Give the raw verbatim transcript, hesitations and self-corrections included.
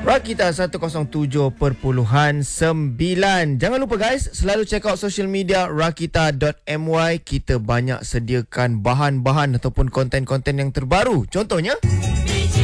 Rakita seratus tujuh perpuluhan sembilan. Jangan lupa guys, selalu check out social media rakita dot my. Kita banyak sediakan bahan-bahan ataupun konten-konten yang terbaru. Contohnya